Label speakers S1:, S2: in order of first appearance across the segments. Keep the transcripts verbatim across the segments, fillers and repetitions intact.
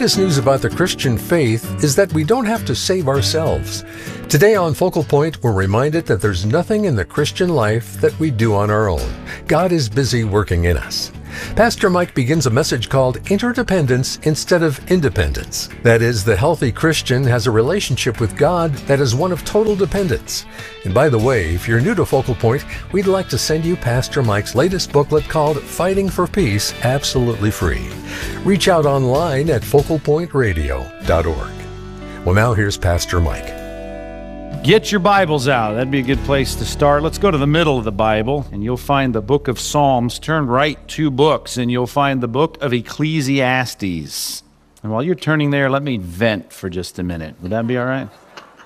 S1: latest news about the Christian faith is that we don't have to save ourselves. Today on Focal Point, we're reminded that there's nothing in the Christian life that we do on our own. God is busy working in us. Pastor Mike begins a message called Interdependence instead of Independence. That is, the healthy Christian has a relationship with God that is one of total dependence. And by the way, if you're new to Focal Point, we'd like to send you Pastor Mike's latest booklet called Fighting for Peace, absolutely free. Reach out online at focal point radio dot org. Well, now here's Pastor Mike.
S2: Get your Bibles out. That'd be a good place to start. Let's go to the middle of the Bible, and you'll find the book of Psalms. Turn right two books, and you'll find the book of Ecclesiastes. And while you're turning there, let me vent for just a minute. Would that be all right?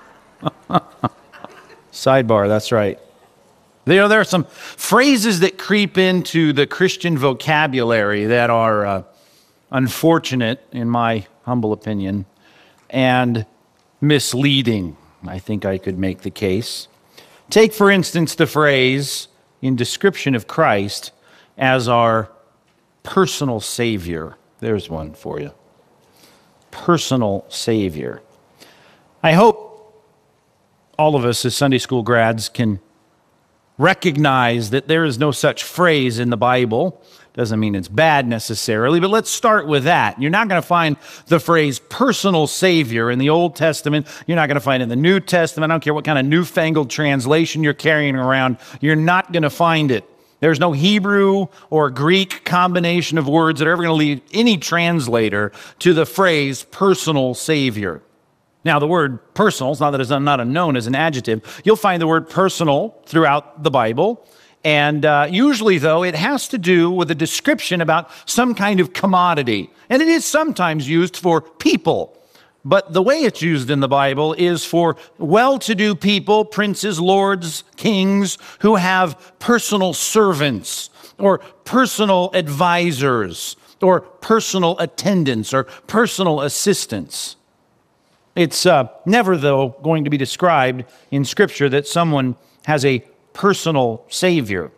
S2: Sidebar, that's right. You know, there are some phrases that creep into the Christian vocabulary that are uh, unfortunate, in my humble opinion, and misleading. I think I could make the case. Take, for instance, the phrase in description of Christ as our personal Savior. There's one for you. Personal Savior. I hope all of us as Sunday school grads can recognize that there is no such phrase in the Bible. Doesn't mean it's bad necessarily, but let's start with that. You're not going to find the phrase personal Savior in the Old Testament. You're not going to find it in the New Testament. I don't care what kind of newfangled translation you're carrying around. You're not going to find it. There's no Hebrew or Greek combination of words that are ever going to lead any translator to the phrase personal Savior. Now, the word personal, it's not that it's not known as an adjective. You'll find the word personal throughout the Bible. And uh, usually, though, it has to do with a description about some kind of commodity. And it is sometimes used for people. But the way it's used in the Bible is for well-to-do people, princes, lords, kings, who have personal servants or personal advisors or personal attendants or personal assistants. It's uh, never, though, going to be described in Scripture that someone has a personal Savior.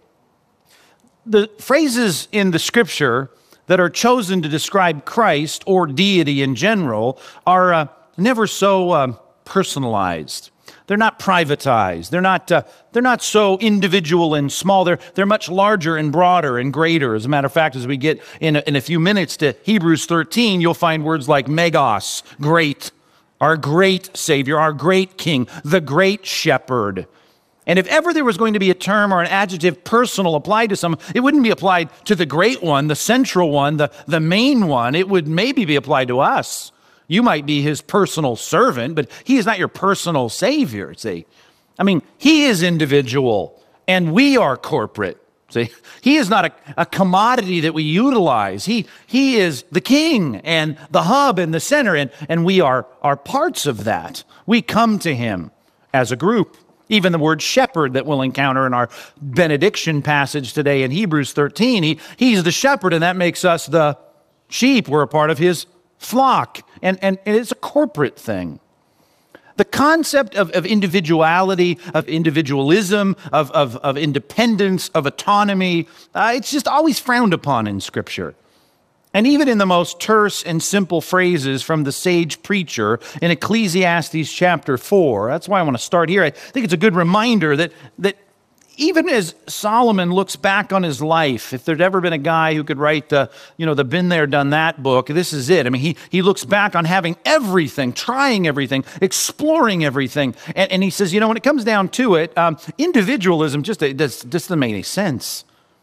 S2: The phrases in the Scripture that are chosen to describe Christ or deity in general are uh, never so uh, personalized. They're not privatized. They're not. Uh, they're not so individual and small. They're they're much larger and broader and greater. As a matter of fact, as we get in a, in a few minutes to Hebrews thirteen, you'll find words like megas, great, our great Savior, our great King, the great Shepherd. And if ever there was going to be a term or an adjective personal applied to someone, it wouldn't be applied to the great one, the central one, the, the main one. It would maybe be applied to us. You might be his personal servant, but he is not your personal Savior, see. I mean, he is individual, and we are corporate, see. He is not a, a commodity that we utilize. He, he is the king and the hub and the center, and, and we are, are parts of that. We come to him as a group. Even the word shepherd that we'll encounter in our benediction passage today in Hebrews thirteen, he, he's the shepherd, and that makes us the sheep. We're a part of his flock, and, and, and it's a corporate thing. The concept of, of individuality, of individualism, of, of, of independence, of autonomy, uh, it's just always frowned upon in Scripture. And even in the most terse and simple phrases from the sage preacher in Ecclesiastes chapter four, that's why I want to start here. I think it's a good reminder that, that even as Solomon looks back on his life, if there'd ever been a guy who could write the, you know, the Been There, Done That book, this is it. I mean, he, he looks back on having everything, trying everything, exploring everything. And, and he says, you know, when it comes down to it, um, individualism just, it just doesn't make any sense.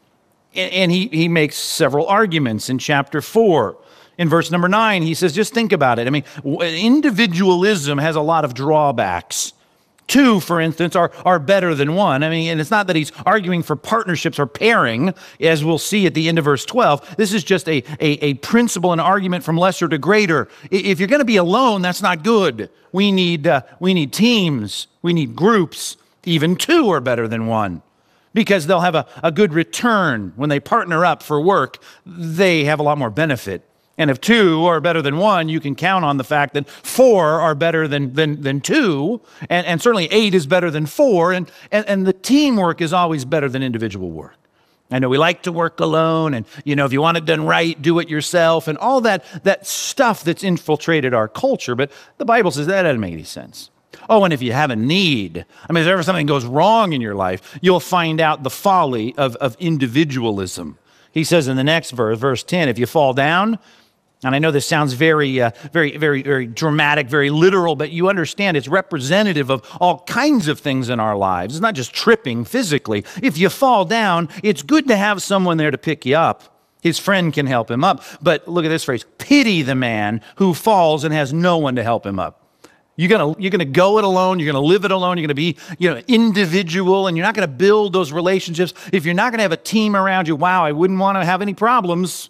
S2: And he, he makes several arguments in chapter four. In verse number nine, he says, just think about it. I mean, individualism has a lot of drawbacks. Two, for instance, are, are better than one. I mean, and it's not that he's arguing for partnerships or pairing, as we'll see at the end of verse twelve. This is just a, a, a principle, an argument from lesser to greater. If you're going to be alone, that's not good. We need, uh, we need teams. We need groups. Even two are better than one, because they'll have a, a good return. When they partner up for work, they have a lot more benefit. And if two are better than one, you can count on the fact that four are better than than, than two, and, and certainly eight is better than four, and, and, and the teamwork is always better than individual work. I know we like to work alone, and, you know, if you want it done right, do it yourself, and all that, that stuff that's infiltrated our culture. But the Bible says that doesn't make any sense. Oh, and if you have a need, I mean, if ever something goes wrong in your life, you'll find out the folly of, of individualism. He says in the next verse, verse ten, if you fall down, and I know this sounds very, uh, very, very, very dramatic, very literal, but you understand it's representative of all kinds of things in our lives. It's not just tripping physically. If you fall down, it's good to have someone there to pick you up. His friend can help him up. But look at this phrase, pity the man who falls and has no one to help him up. You're gonna, you're gonna go it alone, you're gonna live it alone, you're gonna be, you know, individual, and you're not gonna build those relationships. If you're not gonna have a team around you, wow, I wouldn't want to have any problems,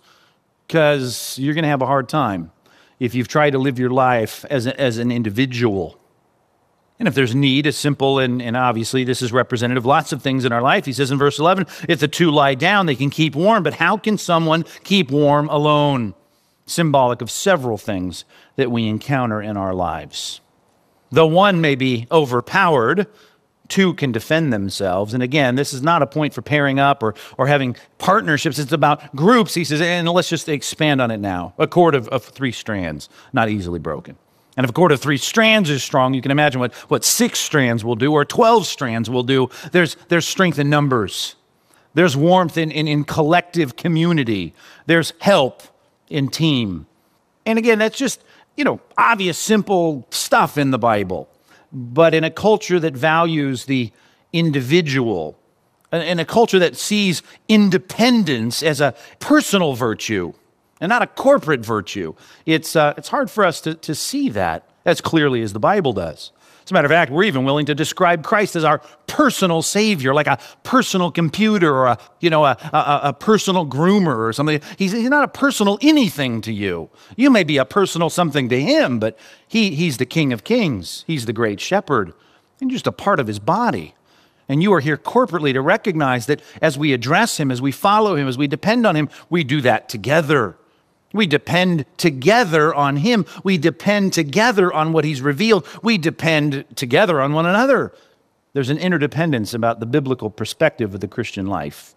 S2: because you're going to have a hard time if you've tried to live your life as, a, as an individual. And if there's need, it's simple, and, and obviously this is representative of lots of things in our life. He says in verse eleven, if the two lie down, they can keep warm, but how can someone keep warm alone? Symbolic of several things that we encounter in our lives. Though one may be overpowered, two can defend themselves. And again, this is not a point for pairing up or, or having partnerships. It's about groups. He says, and let's just expand on it now. A cord of, of three strands, not easily broken. And if a cord of three strands is strong, you can imagine what, what six strands will do or twelve strands will do. There's, there's strength in numbers. There's warmth in, in, in collective community. There's help in team. And again, that's just, you know, obvious, simple stuff in the Bible. But in a culture that values the individual, in a culture that sees independence as a personal virtue and not a corporate virtue, it's uh, it's hard for us to, to see that as clearly as the Bible does. As a matter of fact, we're even willing to describe Christ as our personal Savior, like a personal computer or a, you know, a, a, a personal groomer or something. He's, he's not a personal anything to you. You may be a personal something to him, but he, he's the King of Kings. He's the great shepherd. You're just a part of his body. And you are here corporately to recognize that as we address him, as we follow him, as we depend on him, we do that together. We depend together on him. We depend together on what he's revealed. We depend together on one another. There's an interdependence about the biblical perspective of the Christian life.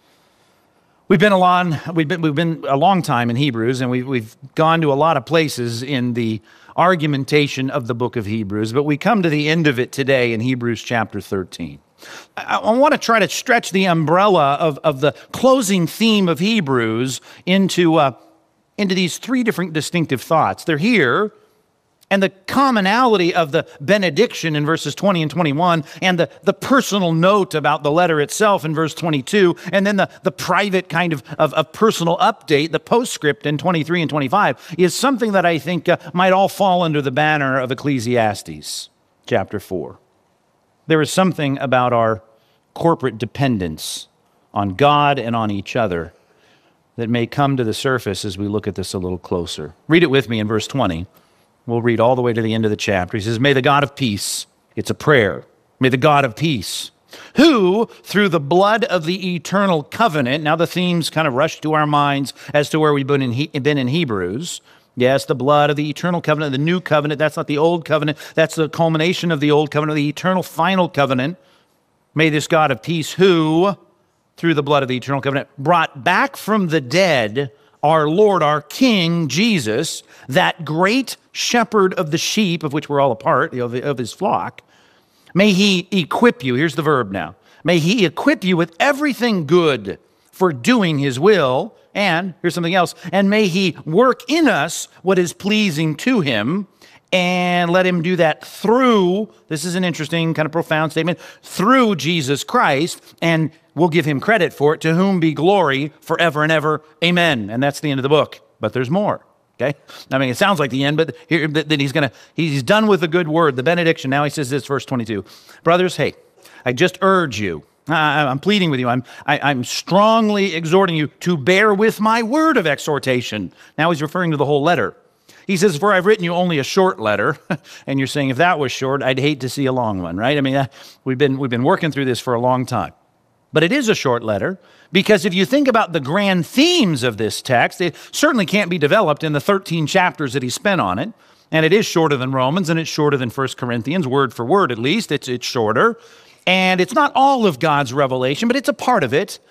S2: We've been a long, we've been, we've been a long time in Hebrews, and we've, we've gone to a lot of places in the argumentation of the book of Hebrews, but we come to the end of it today in Hebrews chapter thirteen. I, I want to try to stretch the umbrella of, of the closing theme of Hebrews into uh, into these three different distinctive thoughts. They're here, and the commonality of the benediction in verses twenty and twenty-one, and the, the personal note about the letter itself in verse twenty-two, and then the, the private kind of, of, of personal update, the postscript in twenty-three and twenty-five, is something that I think uh, might all fall under the banner of Ecclesiastes chapter four. There is something about our corporate dependence on God and on each other that may come to the surface as we look at this a little closer. Read it with me in verse twenty. We'll read all the way to the end of the chapter. He says, may the God of peace, it's a prayer, may the God of peace, who through the blood of the eternal covenant, now the themes kind of rush to our minds as to where we've been in, he, been in Hebrews. Yes, the blood of the eternal covenant, the new covenant, that's not the old covenant, that's the culmination of the old covenant, the eternal final covenant. May this God of peace, who through the blood of the eternal covenant, brought back from the dead our Lord, our King, Jesus, that great shepherd of the sheep, of which we're all a part, of, of his flock. May he equip you, here's the verb now, may he equip you with everything good for doing his will, and, here's something else, and may he work in us what is pleasing to him, and let him do that through, this is an interesting kind of profound statement, through Jesus Christ, and we'll give him credit for it, to whom be glory forever and ever. Amen. And that's the end of the book. But there's more. Okay? I mean, it sounds like the end, but here that he's gonna, he's done with the good word, the benediction. Now he says this, verse twenty-two. Brothers, hey, I just urge you, I, I'm pleading with you, I'm, I, I'm strongly exhorting you to bear with my word of exhortation. Now he's referring to the whole letter. He says, for I've written you only a short letter, and you're saying if that was short, I'd hate to see a long one, right? I mean, uh, we've been we've been working through this for a long time. But it is a short letter, because if you think about the grand themes of this text, it certainly can't be developed in the thirteen chapters that he spent on it, and it is shorter than Romans, and it's shorter than First Corinthians, word for word at least, it's, it's shorter, and it's not all of God's revelation, but it's a part of it.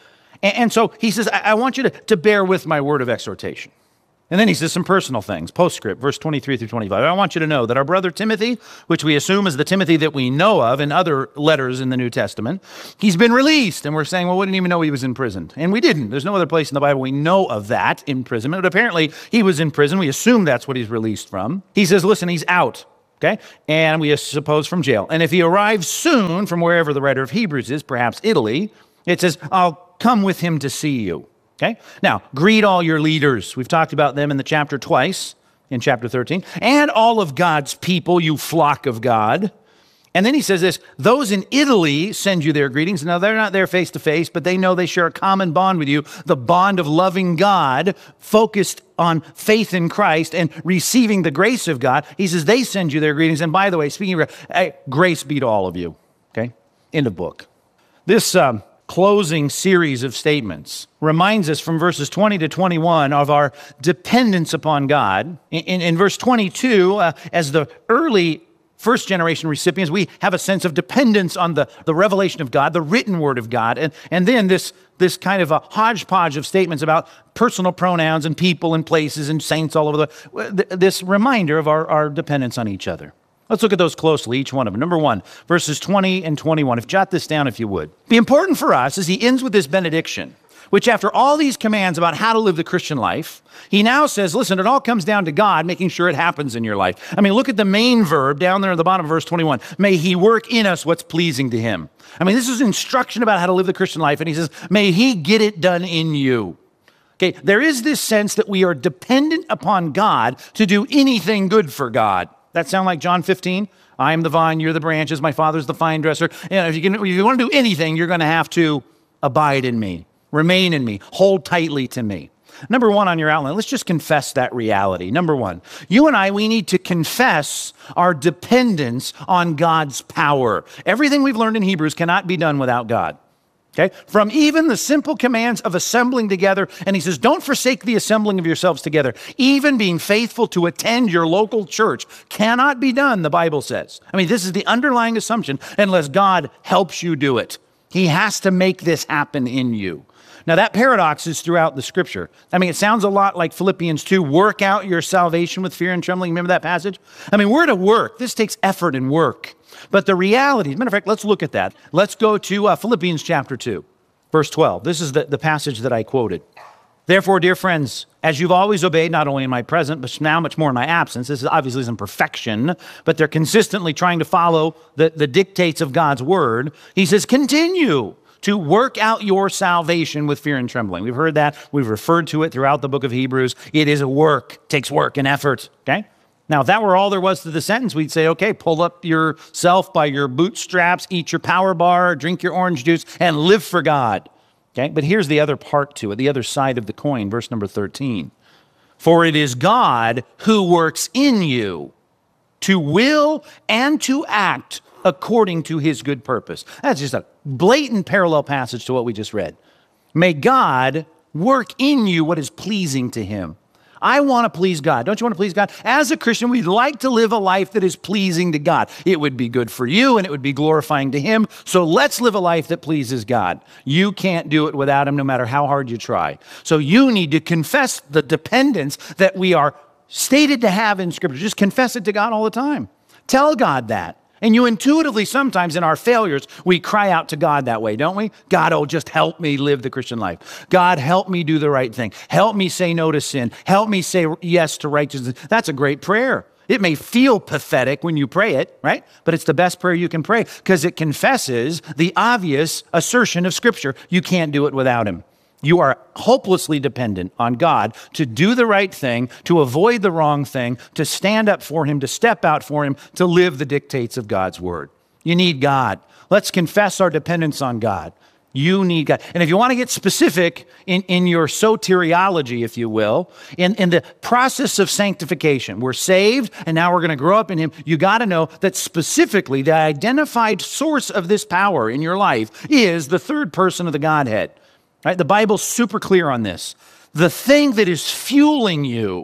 S2: And, and so he says, I, I want you to, to bear with my word of exhortation. And then he says some personal things, postscript, verse twenty-three through twenty-five. I want you to know that our brother Timothy, which we assume is the Timothy that we know of in other letters in the New Testament, he's been released. And we're saying, well, we didn't even know he was imprisoned. And we didn't. There's no other place in the Bible we know of that imprisonment. But apparently he was in prison. We assume that's what he's released from. He says, listen, he's out. Okay? And we suppose from jail. And if he arrives soon from wherever the writer of Hebrews is, perhaps Italy, it says, I'll come with him to see you. Okay? Now, greet all your leaders. We've talked about them in the chapter twice, in chapter thirteen. And all of God's people, you flock of God. And then he says this, those in Italy send you their greetings. Now, they're not there face to face, but they know they share a common bond with you, the bond of loving God, focused on faith in Christ and receiving the grace of God. He says they send you their greetings. And by the way, speaking of hey, grace be to all of you. Okay? End of book. This um, closing series of statements reminds us from verses twenty to twenty-one of our dependence upon God. In, in, in verse twenty-two, uh, as the early first generation recipients, we have a sense of dependence on the, the revelation of God, the written word of God. And, and then this, this kind of a hodgepodge of statements about personal pronouns and people and places and saints all over the, this reminder of our, our dependence on each other. Let's look at those closely, each one of them. Number one, verses twenty and twenty-one. If jot this down if you would. Be important for us as he ends with this benediction, which after all these commands about how to live the Christian life, he now says, listen, it all comes down to God making sure it happens in your life. I mean, look at the main verb down there at the bottom of verse twenty-one. May he work in us what's pleasing to him. I mean, this is instruction about how to live the Christian life. And he says, may he get it done in you. Okay, there is this sense that we are dependent upon God to do anything good for God. That sound like John fifteen? I am the vine, you're the branches, my Father's the vine dresser. You know, if you, can, if you want to do anything, you're going to have to abide in me, remain in me, hold tightly to me. Number one on your outline, let's just confess that reality. Number one, you and I, we need to confess our dependence on God's power. Everything we've learned in Hebrews cannot be done without God. Okay, from even the simple commands of assembling together, and he says, don't forsake the assembling of yourselves together. Even being faithful to attend your local church cannot be done, the Bible says. I mean, this is the underlying assumption, unless God helps you do it. He has to make this happen in you. Now, that paradox is throughout the scripture. I mean, it sounds a lot like Philippians two, work out your salvation with fear and trembling. Remember that passage? I mean, we're to work. This takes effort and work. But the reality, as a matter of fact, let's look at that. Let's go to uh, Philippians chapter two, verse twelve. This is the, the passage that I quoted. Therefore, dear friends, as you've always obeyed, not only in my present, but now much more in my absence, this is obviously isn't perfection, but they're consistently trying to follow the, the dictates of God's word. He says, continue to work out your salvation with fear and trembling. We've heard that. We've referred to it throughout the book of Hebrews. It is a work. It takes work and effort, okay? Now, if that were all there was to the sentence, we'd say, okay, pull up yourself by your bootstraps, eat your power bar, drink your orange juice, and live for God. Okay, but here's the other part to it, the other side of the coin, verse number thirteen. For it is God who works in you to will and to act according to his good purpose. That's just a blatant parallel passage to what we just read. May God work in you what is pleasing to him. I want to please God. Don't you want to please God? As a Christian, we'd like to live a life that is pleasing to God. It would be good for you and it would be glorifying to him. So let's live a life that pleases God. You can't do it without him no matter how hard you try. So you need to confess the dependence that we are stated to have in Scripture. Just confess it to God all the time. Tell God that. And you intuitively, sometimes in our failures, we cry out to God that way, don't we? God, oh, just help me live the Christian life. God, help me do the right thing. Help me say no to sin. Help me say yes to righteousness. That's a great prayer. It may feel pathetic when you pray it, right? But it's the best prayer you can pray because it confesses the obvious assertion of Scripture. You can't do it without him. You are hopelessly dependent on God to do the right thing, to avoid the wrong thing, to stand up for him, to step out for him, to live the dictates of God's word. You need God. Let's confess our dependence on God. You need God. And if you want to get specific in, in your soteriology, if you will, in, in the process of sanctification, we're saved and now we're going to grow up in him. You got to know that specifically the identified source of this power in your life is the third person of the Godhead. Right? The Bible's super clear on this. The thing that is fueling you,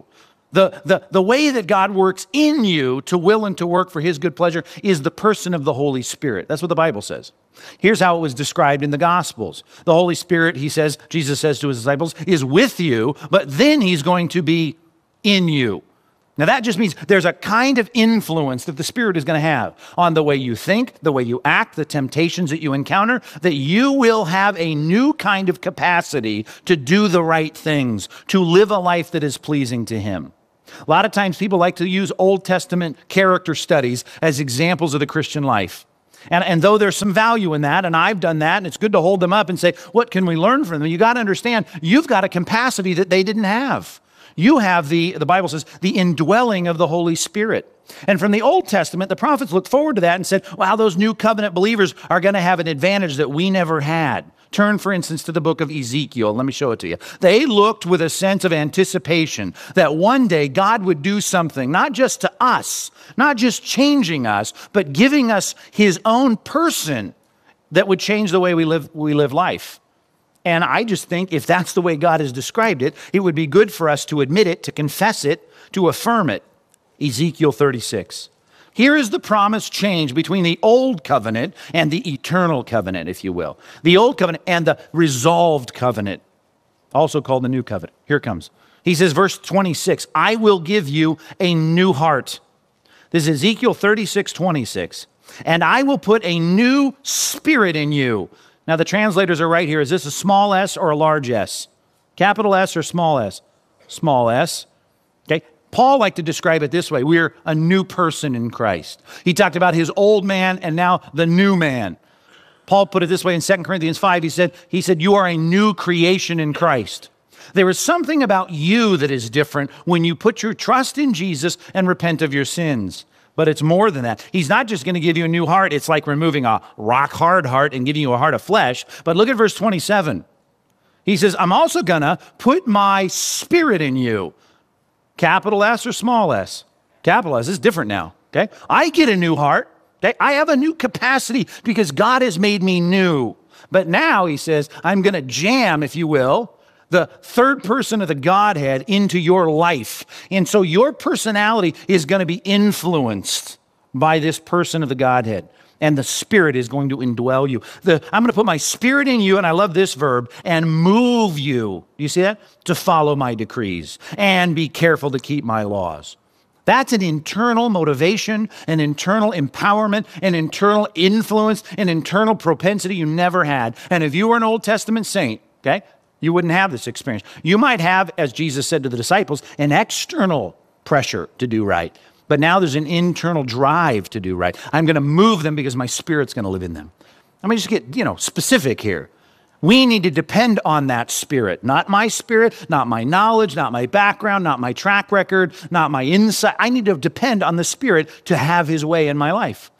S2: The, the, the way that God works in you to will and to work for his good pleasure is the person of the Holy Spirit. That's what the Bible says. Here's how it was described in the Gospels. The Holy Spirit, he says, Jesus says to his disciples, is with you, but then he's going to be in you. Now that just means there's a kind of influence that the Spirit is going to have on the way you think, the way you act, the temptations that you encounter, that you will have a new kind of capacity to do the right things, to live a life that is pleasing to him. A lot of times people like to use Old Testament character studies as examples of the Christian life. And, and though there's some value in that, and I've done that, and it's good to hold them up and say, what can we learn from them? You got to understand, you've got a capacity that they didn't have. You have the, the Bible says, the indwelling of the Holy Spirit. And from the Old Testament, the prophets looked forward to that and said, wow, those new covenant believers are going to have an advantage that we never had. Turn, for instance, to the book of Ezekiel. Let me show it to you. They looked with a sense of anticipation that one day God would do something, not just to us, not just changing us, but giving us his own person that would change the way we live, we live life. And I just think if that's the way God has described it, it would be good for us to admit it, to confess it, to affirm it. Ezekiel thirty-six. Here is the promised change between the old covenant and the eternal covenant, if you will. The old covenant and the resolved covenant, also called the new covenant. Here it comes. He says, verse twenty-six, I will give you a new heart. This is Ezekiel thirty-six, twenty-six. And I will put a new spirit in you. Now the translators are right here. Is this a small s or a large s? Capital S or small s? Small s. Okay. Paul liked to describe it this way. We're a new person in Christ. He talked about his old man and now the new man. Paul put it this way in Second Corinthians five. He said, he said, you are a new creation in Christ. There is something about you that is different when you put your trust in Jesus and repent of your sins. But it's more than that. He's not just going to give you a new heart. It's like removing a rock-hard heart and giving you a heart of flesh. But look at verse twenty-seven. He says, I'm also going to put my spirit in you. Capital S or small s? Capital S is different now, okay? I get a new heart, okay? I have a new capacity because God has made me new. But now, he says, I'm going to jam, if you will, the third person of the Godhead into your life. And so your personality is going to be influenced by this person of the Godhead. And the Spirit is going to indwell you. The, I'm going to put my Spirit in you, and I love this verb, and move you. Do you see that? To follow my decrees and be careful to keep my laws. That's an internal motivation, an internal empowerment, an internal influence, an internal propensity you never had. And if you were an Old Testament saint, okay, you wouldn't have this experience. You might have, as Jesus said to the disciples, an external pressure to do right. But now there's an internal drive to do right. I'm going to move them because my Spirit's going to live in them. Let me just get, you know, specific here. We need to depend on that Spirit, not my spirit, not my knowledge, not my background, not my track record, not my insight. I need to depend on the Spirit to have his way in my life.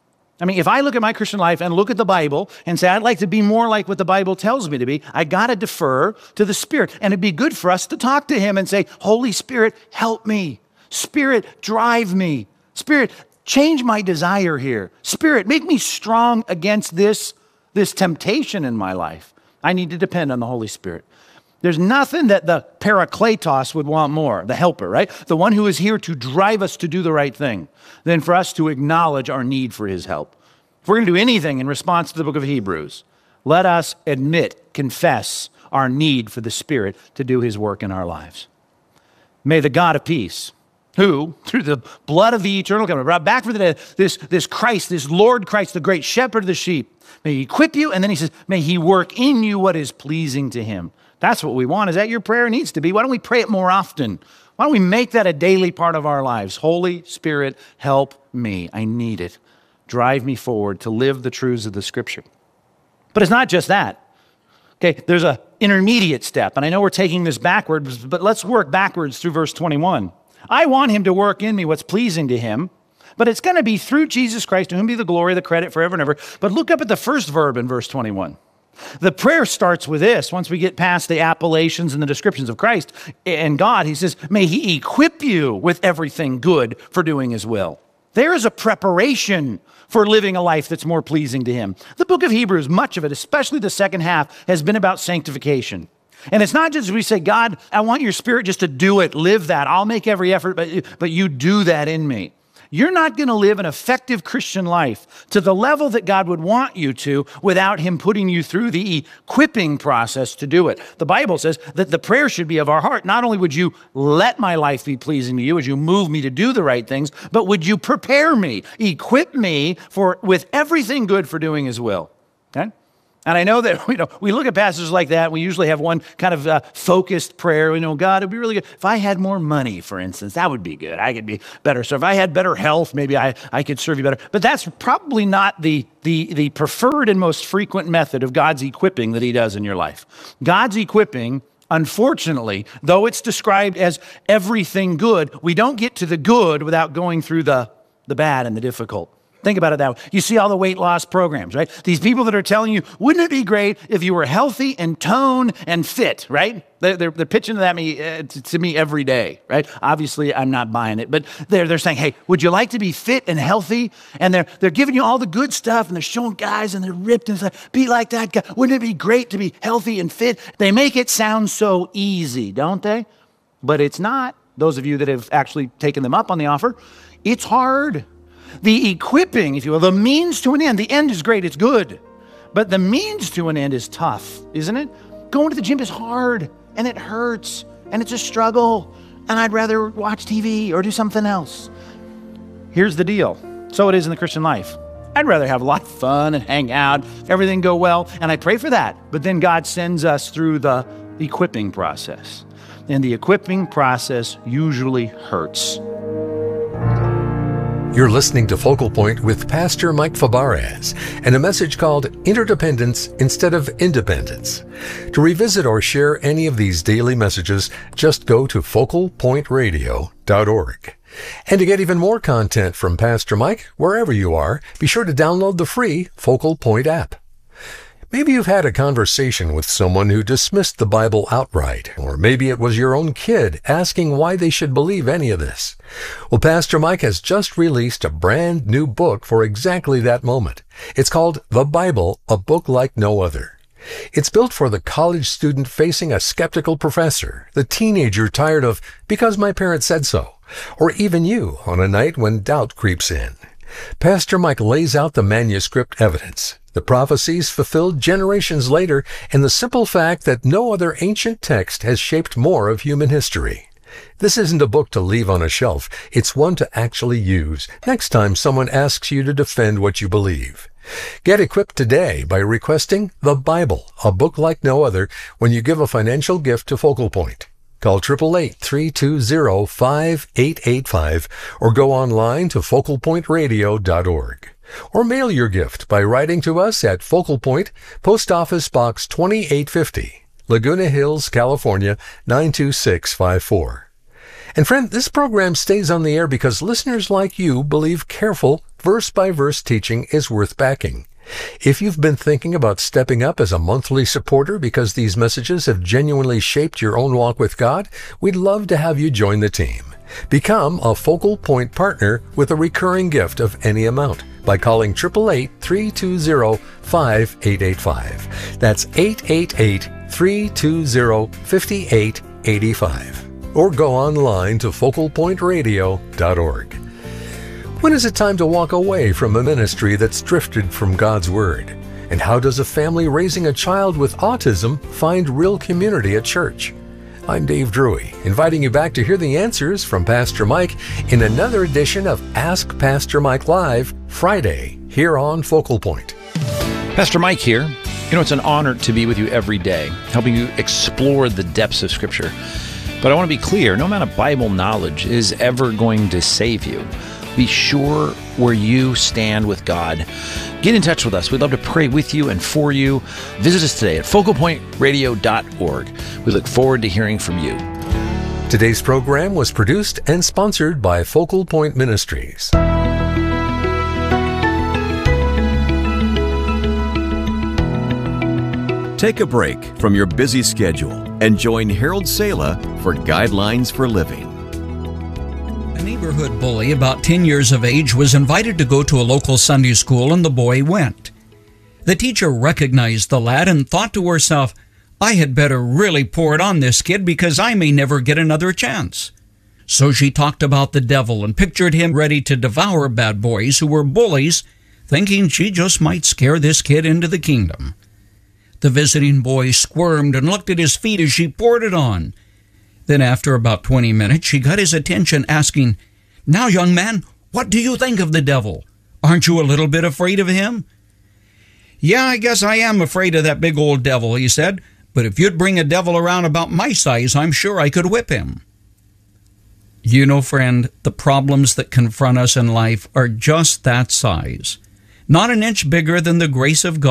S2: I mean, if I look at my Christian life and look at the Bible and say, I'd like to be more like what the Bible tells me to be, I got to defer to the Spirit. And it'd be good for us to talk to him and say, Holy Spirit, help me. Spirit, drive me. Spirit, change my desire here. Spirit, make me strong against this, this temptation in my life. I need to depend on the Holy Spirit. There's nothing that the Parakletos would want more, the helper, right? The one who is here to drive us to do the right thing, than for us to acknowledge our need for his help. If we're going to do anything in response to the book of Hebrews, let us admit, confess our need for the Spirit to do his work in our lives. May the God of peace, who, through the blood of the eternal covenant, brought back from the dead this, this Christ, this Lord Christ, the great shepherd of the sheep, may he equip you, and then he says, may he work in you what is pleasing to him. That's what we want. Is that your prayer? It needs to be. Why don't we pray it more often? Why don't we make that a daily part of our lives? Holy Spirit, help me. I need it. Drive me forward to live the truths of the Scripture. But it's not just that. Okay, there's an intermediate step, and I know we're taking this backwards, but let's work backwards through verse twenty-one. I want him to work in me what's pleasing to him, but it's going to be through Jesus Christ, to whom be the glory, the credit forever and ever. But look up at the first verb in verse twenty-one. The prayer starts with this. Once we get past the appellations and the descriptions of Christ and God, he says, may he equip you with everything good for doing his will. There is a preparation for living a life that's more pleasing to him. The book of Hebrews, much of it, especially the second half, has been about sanctification. And it's not just we say, God, I want your Spirit just to do it, live that. I'll make every effort, but, but you do that in me. You're not going to live an effective Christian life to the level that God would want you to without him putting you through the equipping process to do it. The Bible says that the prayer should be of our heart. Not only would you let my life be pleasing to you as you move me to do the right things, but would you prepare me, equip me for with everything good for doing his will. Okay? And I know that, you know, we look at passages like that, we usually have one kind of uh, focused prayer. You know, God, it'd be really good. If I had more money, for instance, that would be good. I could be better. So if I had better health, maybe I, I could serve you better. But that's probably not the, the, the preferred and most frequent method of God's equipping that he does in your life. God's equipping, unfortunately, though it's described as everything good, we don't get to the good without going through the, the bad and the difficult. Think about it that way. You see all the weight loss programs, right? These people that are telling you, wouldn't it be great if you were healthy and toned and fit, right? They're, they're, they're pitching that me, uh, to, to me every day, right? Obviously, I'm not buying it, but they're, they're saying, hey, would you like to be fit and healthy? And they're, they're giving you all the good stuff, and they're showing guys, and they're ripped, and it's like, be like that guy. Wouldn't it be great to be healthy and fit? They make it sound so easy, don't they? But it's not. Those of you that have actually taken them up on the offer, it's hard. The equipping, if you will, the means to an end. The end is great, it's good. But the means to an end is tough, isn't it? Going to the gym is hard, and it hurts, and it's a struggle, and I'd rather watch T V or do something else. Here's the deal. So it is in the Christian life. I'd rather have a lot of fun and hang out, everything go well, and I pray for that. But then God sends us through the equipping process. And the equipping process usually hurts.
S1: You're listening to Focal Point with Pastor Mike Fabarez and a message called Interdependence Instead of Independence. To revisit or share any of these daily messages, just go to focal point radio dot org. And to get even more content from Pastor Mike, wherever you are, be sure to download the free Focal Point app. Maybe you've had a conversation with someone who dismissed the Bible outright, or maybe it was your own kid asking why they should believe any of this. Well, Pastor Mike has just released a brand new book for exactly that moment. It's called The Bible, A Book Like No Other. It's built for the college student facing a skeptical professor, the teenager tired of because my parents said so, or even you on a night when doubt creeps in. Pastor Mike lays out the manuscript evidence, the prophecies fulfilled generations later, and the simple fact that no other ancient text has shaped more of human history. This isn't a book to leave on a shelf. It's one to actually use next time someone asks you to defend what you believe. Get equipped today by requesting The Bible, A Book Like No Other, when you give a financial gift to Focal Point. Call eight eight eight, three two zero, five eight eight five or go online to focal point radio dot org. Or mail your gift by writing to us at Focal Point, Post Office Box twenty-eight fifty, Laguna Hills, California, nine two six five four. And friend, this program stays on the air because listeners like you believe careful, verse-by-verse teaching is worth backing. If you've been thinking about stepping up as a monthly supporter because these messages have genuinely shaped your own walk with God, we'd love to have you join the team. Become a Focal Point partner with a recurring gift of any amount by calling eight eight eight, three two zero, five eight eight five. That's eight eight eight, three two zero, five eight eight five. Or go online to focal point radio dot org. When is it time to walk away from a ministry that's drifted from God's Word? And how does a family raising a child with autism find real community at church? I'm Dave Drury, inviting you back to hear the answers from Pastor Mike in another edition of Ask Pastor Mike Live, Friday, here on Focal Point.
S3: Pastor Mike here. You know, it's an honor to be with you every day, helping you explore the depths of Scripture. But I want to be clear, no amount of Bible knowledge is ever going to save you. Be sure where you stand with God. Get in touch with us. We'd love to pray with you and for you. Visit us today at focal point radio dot org. We look forward to hearing from you.
S1: Today's program was produced and sponsored by Focal Point Ministries.
S4: Take a break from your busy schedule and join Harold Sala for Guidelines for Living.
S5: A neighborhood bully about ten years of age was invited to go to a local Sunday school, and the boy went. The teacher recognized the lad and thought to herself, I had better really pour it on this kid because I may never get another chance. So she talked about the devil and pictured him ready to devour bad boys who were bullies, thinking she just might scare this kid into the kingdom. The visiting boy squirmed and looked at his feet as she poured it on. Then after about twenty minutes, she got his attention asking, "Now, young man, what do you think of the devil? Aren't you a little bit afraid of him?" "Yeah, I guess I am afraid of that big old devil," he said. "But if you'd bring a devil around about my size, I'm sure I could whip him." You know, friend, the problems that confront us in life are just that size. Not an inch bigger than the grace of God.